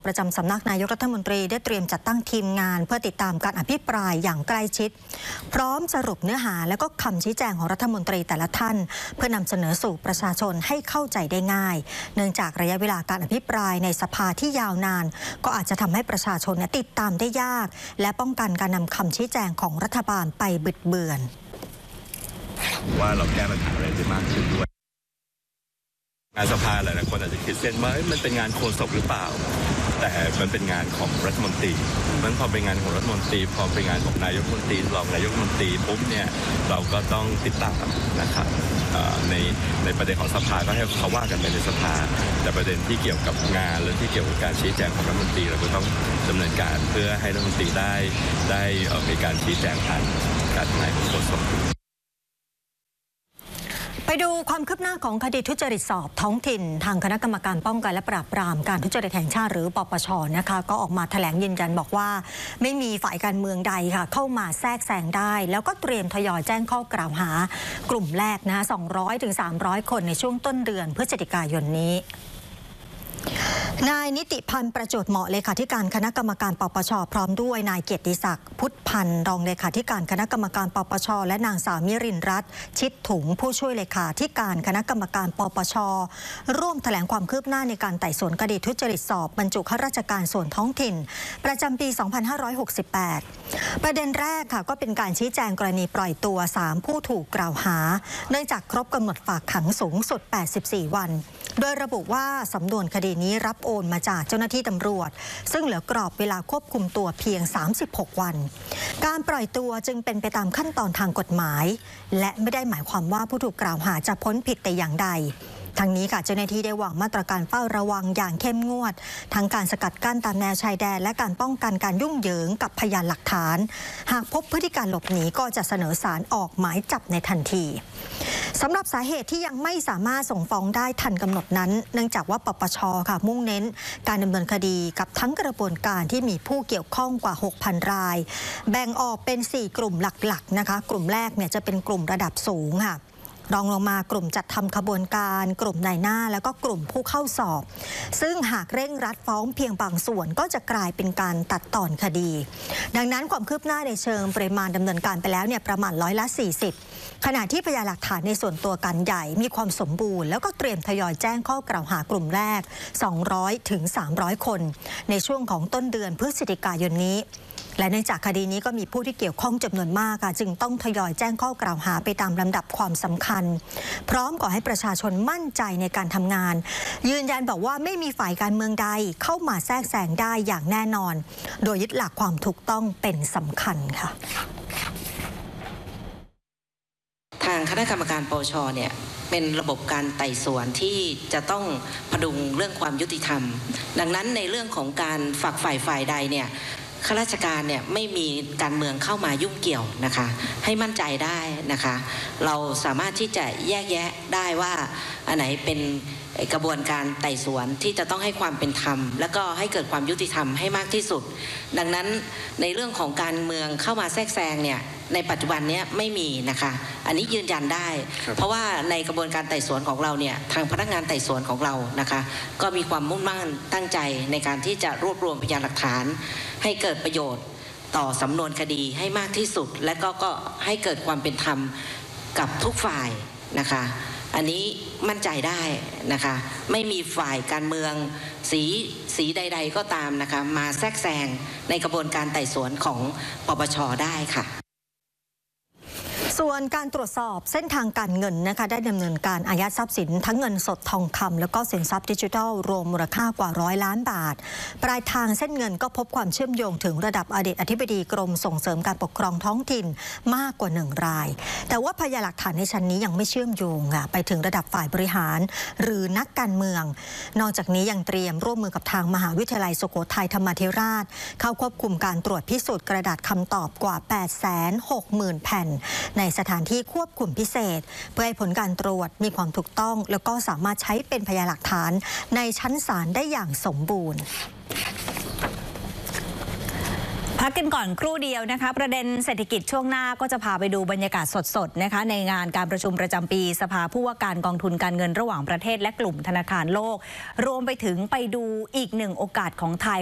ประจำสำนักนายกรัฐมนตรีได้เตรียมจัดตั้งทีมงานเพื่อติดตามการอภิปรายอย่างใกล้ชิดพร้อมสรุปเนื้อหาและก็คำชี้แจงของรัฐมนตรีแต่ละท่านเพื่อนำเสนอสู่ประชาชนให้เข้าใจได้ง่ายเนื่องจากระยะเวลาการอภิปรายในสภาที่ยาวนานก็อาจจะทำให้ประชาชนติดตามได้ยากและป้องกันการนำคำชี้แจงของรัฐบาลไปบิดเบือนว่าเราแก้ปัญหาอะไรได้มากขึ้นด้วยงานสภาหลายๆคนอาจจะคิดเส้นว่ามันเป็นงานโฆษกหรือเปล่าแต่มันเป็นงานของรัฐมนตรีมันพอเป็นงานของรัฐมนตรีพอเป็นงานของนายกรัฐมนตรีรองนายกรัฐมนตรีปุ๊บเนี่ยเราก็ต้องติดตามนะครับในประเด็นของสภาก็ให้เขาว่ากันไปในสภาแต่ประเด็นที่เกี่ยวกับงานและที่เกี่ยวกับการชี้แจงของรัฐมนตรีเราก็ต้องดำเนินการเพื่อให้รัฐมนตรีได้มีการชี้แจงผ่านการทำงานของโฆษกไปดูความคืบหน้าของคดีทุจริตสอบท้องถิ่นทางคณะกรรมการป้องกันและปราบปรามการทุจริตแห่งชาติหรือปปช.นะคะก็ออกมาแถลงยืนยันบอกว่าไม่มีฝ่ายการเมืองใดค่ะเข้ามาแทรกแซงได้แล้วก็เตรียมทยอยแจ้งข้อกล่าวหากลุ่มแรกนะ200 ถึง 300 คนในช่วงต้นเดือนพฤศจิกายนนี้นายนิติพันธ์ประจวบเหมาะเลขาธิการคณะกรรมการปปช.พร้อมด้วยนายเกียรติศักดิ์พุทธพันธ์รองเลขาธิการคณะกรรมการปปช.และนางสาวมิรินทร์รัตน์ชิดถุงผู้ช่วยเลขาธิการคณะกรรมการปปช.ร่วมแถลงความคืบหน้าในการไต่สวนคดีทุจริตสอบบรรจุข้าราชการส่วนท้องถิ่นประจำปี 2568 ประเด็นแรกค่ะก็เป็นการชี้แจงกรณีปล่อยตัว3ผู้ถูกกล่าวหาเนื่องจากครบกำหนดฝากขังสูงสุด84 วันโดยระบุว่าสำนวนคดีนี้รับโอนมาจากเจ้าหน้าที่ตำรวจซึ่งเหลือกรอบเวลาควบคุมตัวเพียง36 วันการปล่อยตัวจึงเป็นไปตามขั้นตอนทางกฎหมายและไม่ได้หมายความว่าผู้ถูกกล่าวหาจะพ้นผิดแต่อย่างใดทั้งนี้ค่ะเจ้าหน้าที่ได้วางมาตรการเฝ้าระวังอย่างเข้มงวดทั้งการสกัดกั้นตามแนวชายแดนและการป้องกันการยุ่งเหยิงกับพยานหลักฐานหากพบพฤติการหลบหนีก็จะเสนอศาลออกหมายจับในทันทีสำหรับสาเหตุที่ยังไม่สามารถส่งฟ้องได้ทันกำหนดนั้นเนื่องจากว่าปปช.ค่ะมุ่งเน้นการดำเนินคดีกับทั้งกระบวนการที่มีผู้เกี่ยวข้องกว่า 6,000 รายแบ่งออกเป็น4กลุ่มหลักๆนะคะกลุ่มแรกเนี่ยจะเป็นกลุ่มระดับสูงค่ะรองลงมากลุ่มจัดทำขบวนการกลุ่มนายหน้าแล้วก็กลุ่มผู้เข้าสอบซึ่งหากเร่งรัดฟ้องเพียงบางส่วนก็จะกลายเป็นการตัดตอนคดีดังนั้นความคืบหน้าในเชิงปริมาณดำเนินการไปแล้วเนี่ยประมาณ40%ขณะที่พยานหลักฐานในส่วนตัวการใหญ่มีความสมบูรณ์แล้วก็เตรียมทยอยแจ้งข้อกล่าวหากลุ่มแรก200 ถึง 300 คนในช่วงของต้นเดือนพฤศจิกายนนี้และเนื่องจากคดีนี้ก็มีผู้ที่เกี่ยวข้องจำนวนมากค่ะจึงต้องทยอยแจ้งข้อกล่าวหาไปตามลำดับความสำคัญพร้อมขอให้ประชาชนมั่นใจในการทำงานยืนยันบอกว่าไม่มีฝ่ายการเมืองใดเข้ามาแทรกแซงได้อย่างแน่นอนโดยยึดหลักความถูกต้องเป็นสำคัญค่ะทางคณะกรรมการปปช.เนี่ยเป็นระบบการไต่สวนที่จะต้องพดุงเรื่องความยุติธรรมดังนั้นในเรื่องของการฝักใฝ่ายใดเนี่ยข้าราชการเนี่ยไม่มีการเมืองเข้ามายุ่งเกี่ยวนะคะให้มั่นใจได้นะคะเราสามารถที่จะแยกแยะได้ว่าอันไหนเป็นกระบวนการไต่สวนที่จะต้องให้ความเป็นธรรมแล้วก็ให้เกิดความยุติธรรมให้มากที่สุดดังนั้นในเรื่องของการเมืองเข้ามาแทรกแซงเนี่ยในปัจจุบันนี้ไม่มีนะคะอันนี้ยืนยันได้เพราะว่าในกระบวนการไต่สวนของเราเนี่ยทางพนักงานไต่สวนของเรานะคะก็มีความมุ่งมั่นตั้งใจในการที่จะรวบรวมพยานหลักฐานให้เกิดประโยชน์ต่อสำนวนคดีให้มากที่สุดและก็ให้เกิดความเป็นธรรมกับทุกฝ่ายนะคะอันนี้มั่นใจได้นะคะไม่มีฝ่ายการเมืองสีใดๆก็ตามนะคะมาแทรกแซงในกระบวนการไต่สวนของปปช.ได้ค่ะส่วนการตรวจสอบเส้นทางการเงินนะคะได้ดำเนินการอายัดทรัพย์สินทั้งเงินสดทองคำแล้วก็สินทรัพย์ดิจิทัลรวมมูลค่ากว่า100 ล้านบาทปลายทางเส้นเงินก็พบความเชื่อมโยงถึงระดับอดีตอธิบดีกรมส่งเสริมการปกครองท้องถิ่นมากกว่า1 รายแต่ว่าพยานหลักฐานในชั้นนี้ยังไม่เชื่อมโยงไปถึงระดับฝ่ายบริหารหรือนักการเมืองนอกจากนี้ยังเตรียมร่วมมือกับทางมหาวิทยาลัยสุโขทัยธรรมาธิราชเข้าควบคุมการตรวจพิสูจน์กระดาษคำตอบกว่า 860,000 แผ่นในสถานที่ควบคุมพิเศษเพื่อให้ผลการตรวจมีความถูกต้องแล้วก็สามารถใช้เป็นพยานหลักฐานในชั้นศาลได้อย่างสมบูรณ์พักกันก่อนครู่เดียวนะคะประเด็นเศรษฐกิจช่วงหน้าก็จะพาไปดูบรรยากาศสดๆนะคะในงานการประชุมประจำปีสภาผู้ว่าการกองทุนการเงินระหว่างประเทศและกลุ่มธนาคารโลกรวมไปถึงไปดูอีกหนึ่งโอกาสของไทย